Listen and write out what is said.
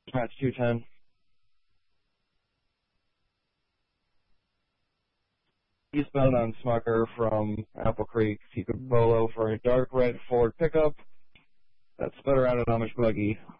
That's 210. Eastbound on Smucker from Apple Creek, Bolo for a dark red Ford pickup. That's sped around an Amish buggy